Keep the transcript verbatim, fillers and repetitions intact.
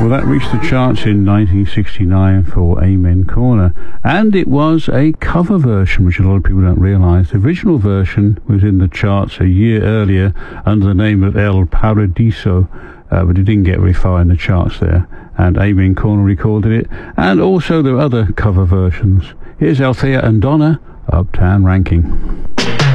Well, that reached the charts in nineteen sixty-nine for Amen Corner, and it was a cover version, which a lot of people don't realise. The original version was in the charts a year earlier under the name of El Paradiso, uh, but it didn't get very far in the charts there, and Amen Corner recorded it, and also there were other cover versions. Here's Althea and Donna, Uptown Ranking.